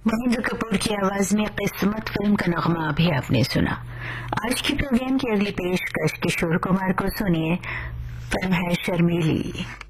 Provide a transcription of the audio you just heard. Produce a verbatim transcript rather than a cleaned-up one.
महेंद्र कपूर की आवाज में किस्मत फिल्म का नगमा अभी आपने सुना। आज की प्रोग्राम की अगली पेशकश किशोर कुमार को सुनिए। फिल्म है शर्मीली।